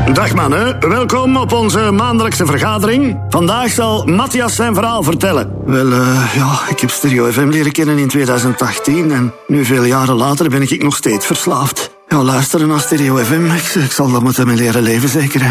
Dag mannen, welkom op onze maandelijkse vergadering. Vandaag zal Matthias zijn verhaal vertellen. Wel, ik heb Stereo FM leren kennen in 2018 en nu veel jaren later ben ik nog steeds verslaafd. Ja, luisteren naar Stereo FM, ik zal dat moeten mee leren leven zeker. Hè.